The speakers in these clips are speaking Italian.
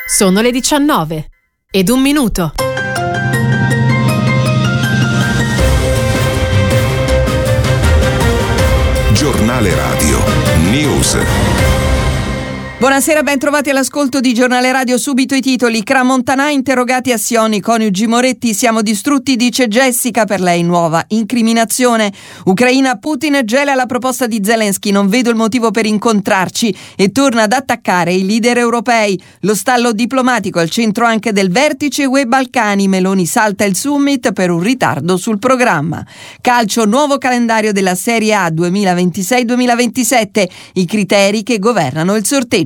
Sono le 19:01. Giornale Radio News. Buonasera, ben trovati all'ascolto di Giornale Radio. Subito i titoli. Cramontanà interrogati a Sion, i coniugi Moretti. Siamo distrutti, dice Jessica, per lei nuova incriminazione. Ucraina, Putin gela la proposta di Zelensky, non vedo il motivo per incontrarci, e torna ad attaccare i leader europei. Lo stallo diplomatico al centro anche del vertice UE Balcani. Meloni salta il summit per un ritardo sul programma. Calcio, nuovo calendario della Serie A 2026-2027, i criteri che governano il sorteggio.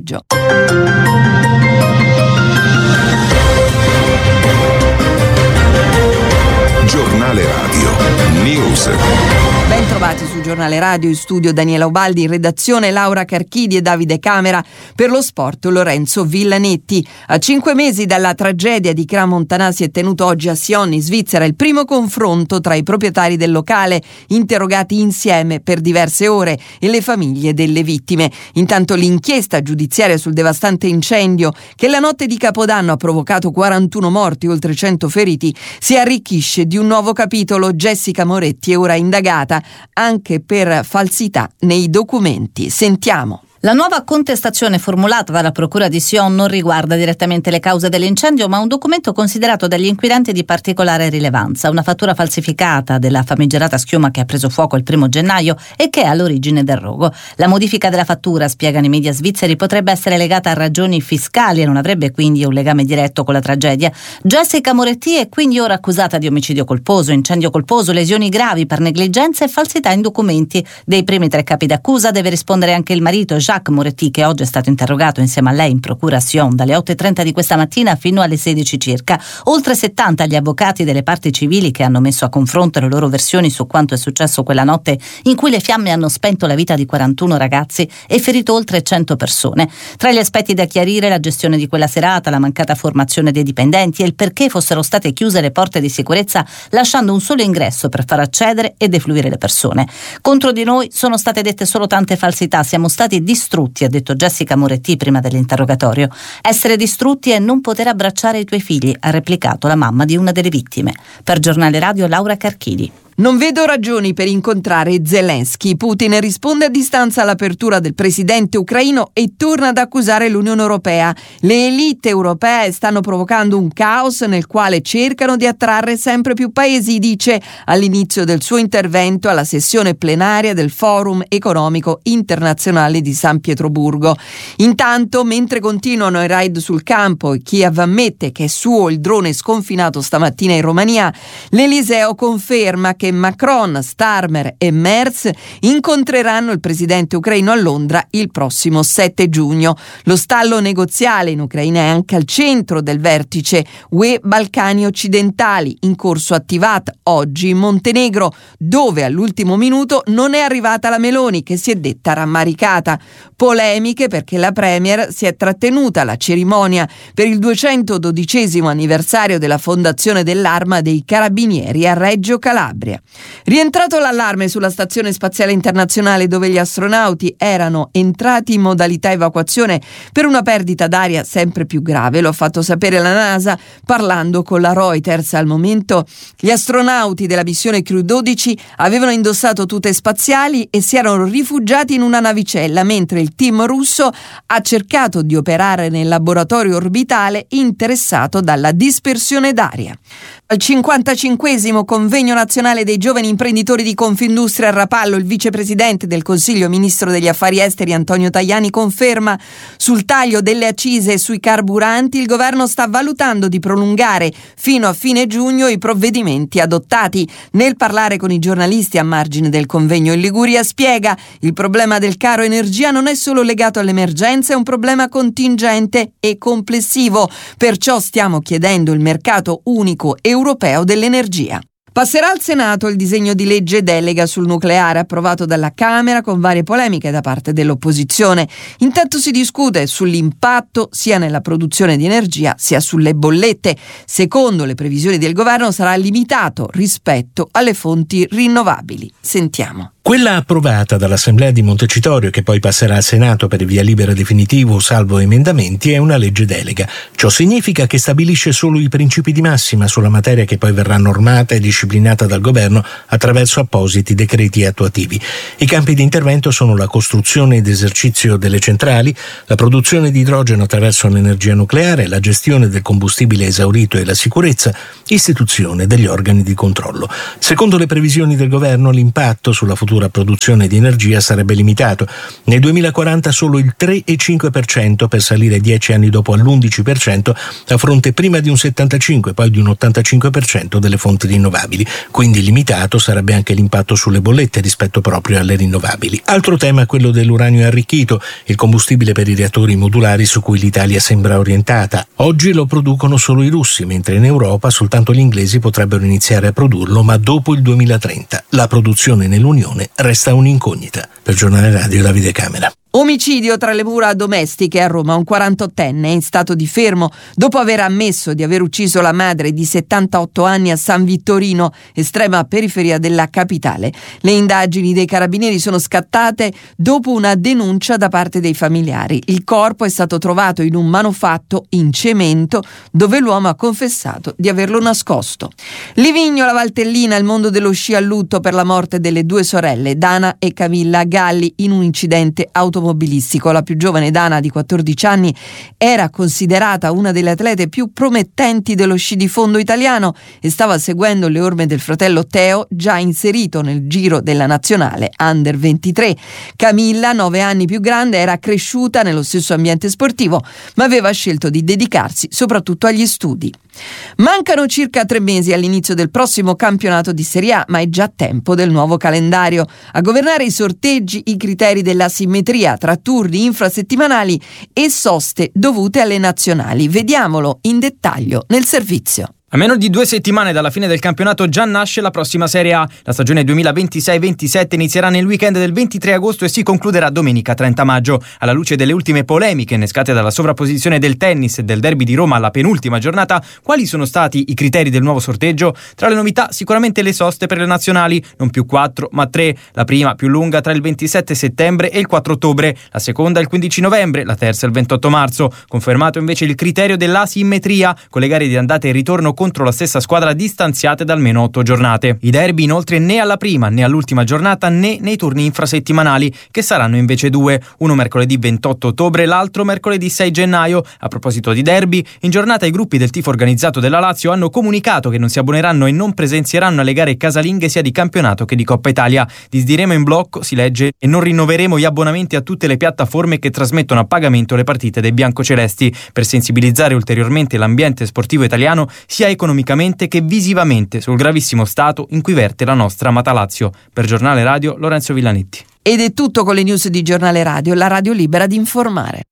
Giornale Radio News. Ben trovati su Giornale Radio, in studio Daniela Ubaldi, in redazione Laura Carchidi e Davide Camera, per lo sport Lorenzo Villanetti. A 5 mesi dalla tragedia di Cramontanà si è tenuto oggi a Sion, in Svizzera, il primo confronto tra i proprietari del locale, interrogati insieme per diverse ore, e le famiglie delle vittime. Intanto l'inchiesta giudiziaria sul devastante incendio che la notte di Capodanno ha provocato 41 morti e oltre 100 feriti si arricchisce di un nuovo capitolo. Jessica Moretti è ora indagata anche per falsità nei documenti. Sentiamo. La nuova contestazione formulata dalla Procura di Sion non riguarda direttamente le cause dell'incendio, ma un documento considerato dagli inquirenti di particolare rilevanza, una fattura falsificata della famigerata schiuma che ha preso fuoco il 1 gennaio e che è all'origine del rogo. La modifica della fattura, spiegano i media svizzeri, potrebbe essere legata a ragioni fiscali e non avrebbe quindi un legame diretto con la tragedia. Jessica Moretti è quindi ora accusata di omicidio colposo, incendio colposo, lesioni gravi per negligenza e falsità in documenti. Dei primi 3 capi d'accusa deve rispondere anche il marito Jacques Moretti, che oggi è stato interrogato insieme a lei in procura a Sion dalle 8:30 di questa mattina fino alle 16 circa. Oltre 70 gli avvocati delle parti civili che hanno messo a confronto le loro versioni su quanto è successo quella notte in cui le fiamme hanno spento la vita di 41 ragazzi e ferito oltre 100 persone. Tra gli aspetti da chiarire la gestione di quella serata, la mancata formazione dei dipendenti e il perché fossero state chiuse le porte di sicurezza, lasciando un solo ingresso per far accedere e defluire le persone. Contro di noi sono state dette solo tante falsità, siamo stati distrutti, ha detto Jessica Moretti prima dell'interrogatorio. Essere distrutti è non poter abbracciare i tuoi figli, ha replicato la mamma di una delle vittime. Per Giornale Radio Laura Carchidi. Non vedo ragioni per incontrare Zelensky. Putin risponde a distanza all'apertura del presidente ucraino e torna ad accusare l'Unione Europea. Le elite europee stanno provocando un caos nel quale cercano di attrarre sempre più paesi, dice all'inizio del suo intervento alla sessione plenaria del Forum Economico Internazionale di San Pietroburgo. Intanto, mentre continuano i raid sul campo e Kiev ammette che è suo il drone sconfinato stamattina in Romania, l'Eliseo conferma che Macron, Starmer e Merz incontreranno il presidente ucraino a Londra il prossimo 7 giugno. Lo stallo negoziale in Ucraina è anche al centro del vertice UE Balcani occidentali, in corso a Tivat oggi in Montenegro, dove all'ultimo minuto non è arrivata la Meloni, che si è detta rammaricata. Polemiche perché la premier si è trattenuta alla cerimonia per il 212° anniversario della fondazione dell'Arma dei Carabinieri a Reggio Calabria. Rientrato l'allarme sulla Stazione Spaziale Internazionale, dove gli astronauti erano entrati in modalità evacuazione per una perdita d'aria sempre più grave. Lo ha fatto sapere la NASA parlando con la Reuters. Al momento gli astronauti della missione Crew 12 avevano indossato tute spaziali e si erano rifugiati in una navicella, mentre il team russo ha cercato di operare nel laboratorio orbitale interessato dalla dispersione d'aria. Al 55° convegno nazionale dei giovani imprenditori di Confindustria a Rapallo, il vicepresidente del Consiglio, ministro degli affari esteri Antonio Tajani, conferma sul taglio delle accise sui carburanti il governo sta valutando di prolungare fino a fine giugno i provvedimenti adottati. Nel parlare con i giornalisti a margine del convegno in Liguria spiega: il problema del caro energia non è solo legato all'emergenza, è un problema contingente e complessivo, perciò stiamo chiedendo il mercato unico europeo dell'energia. Passerà al Senato il disegno di legge delega sul nucleare, approvato dalla Camera con varie polemiche da parte dell'opposizione. Intanto si discute sull'impatto sia nella produzione di energia sia sulle bollette. Secondo le previsioni del governo sarà limitato rispetto alle fonti rinnovabili. Sentiamo. Quella approvata dall'Assemblea di Montecitorio, che poi passerà al Senato per il via libera definitivo salvo emendamenti, è una legge delega. Ciò significa che stabilisce solo i principi di massima sulla materia, che poi verrà normata e disciplinata dal governo attraverso appositi decreti attuativi. I campi di intervento sono la costruzione ed esercizio delle centrali, la produzione di idrogeno attraverso l'energia nucleare, la gestione del combustibile esaurito e la sicurezza, istituzione degli organi di controllo. Secondo le previsioni del governo, l'impatto sulla futura produzione di energia sarebbe limitato. Nel 2040 solo il 3,5% per salire 10 anni dopo all'11%, a fronte prima di un 75% poi di un 85% delle fonti rinnovabili. Quindi limitato sarebbe anche l'impatto sulle bollette rispetto proprio alle rinnovabili. Altro tema è quello dell'uranio arricchito, il combustibile per i reattori modulari su cui l'Italia sembra orientata. Oggi lo producono solo i russi, mentre in Europa soltanto gli inglesi potrebbero iniziare a produrlo, ma dopo il 2030. La produzione nell'Unione resta un'incognita. Per Giornale Radio, Davide Camera. Omicidio tra le mura domestiche a Roma. Un 48enne è in stato di fermo dopo aver ammesso di aver ucciso la madre di 78 anni a San Vittorino, estrema periferia della capitale. Le indagini dei carabinieri sono scattate dopo una denuncia da parte dei familiari. Il corpo è stato trovato in un manufatto in cemento dove l'uomo ha confessato di averlo nascosto. Livigno, la Valtellina, il mondo dello sci a lutto per la morte delle due sorelle, Dana e Camilla Galli, in un incidente automobilistico. La più giovane, Dana, di 14 anni, era considerata una delle atlete più promettenti dello sci di fondo italiano e stava seguendo le orme del fratello Teo, già inserito nel giro della nazionale Under 23. Camilla, 9 anni più grande, era cresciuta nello stesso ambiente sportivo, ma aveva scelto di dedicarsi soprattutto agli studi. Mancano circa 3 mesi all'inizio del prossimo campionato di Serie A, ma è già tempo del nuovo calendario. A governare i sorteggi i criteri della simmetria tra turni infrasettimanali e soste dovute alle nazionali. Vediamolo in dettaglio nel servizio. A meno di 2 settimane dalla fine del campionato già nasce la prossima Serie A. La stagione 2026-27 inizierà nel weekend del 23 agosto e si concluderà domenica 30 maggio. Alla luce delle ultime polemiche innescate dalla sovrapposizione del tennis e del derby di Roma alla penultima giornata, quali sono stati i criteri del nuovo sorteggio? Tra le novità sicuramente le soste per le nazionali, non più 4 ma 3. La prima più lunga tra il 27 settembre e il 4 ottobre, la seconda il 15 novembre, la terza il 28 marzo. Confermato invece il criterio dell'asimmetria, con le gare di andata e ritorno contro la stessa squadra distanziate da almeno 8 giornate. I derby inoltre né alla prima né all'ultima giornata né nei turni infrasettimanali, che saranno invece 2, uno mercoledì 28 ottobre e l'altro mercoledì 6 gennaio. A proposito di derby, in giornata i gruppi del tifo organizzato della Lazio hanno comunicato che non si abboneranno e non presenzieranno alle gare casalinghe sia di campionato che di Coppa Italia. Disdiremo in blocco, si legge, e non rinnoveremo gli abbonamenti a tutte le piattaforme che trasmettono a pagamento le partite dei biancocelesti, per sensibilizzare ulteriormente l'ambiente sportivo italiano sia economicamente che visivamente sul gravissimo stato in cui verte la nostra amata Lazio. Per Giornale Radio, Lorenzo Villanetti. Ed è tutto con le news di Giornale Radio, la radio libera di informare.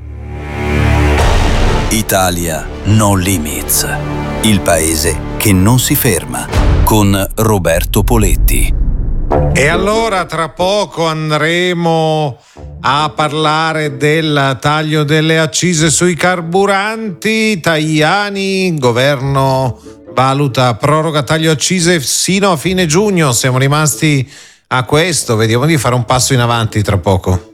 Italia No Limits, il paese che non si ferma, con Roberto Poletti. E allora tra poco andremo a parlare del taglio delle accise sui carburanti. Tajani, governo valuta proroga taglio accise sino a fine giugno. Siamo rimasti a questo, vediamo di fare un passo in avanti tra poco.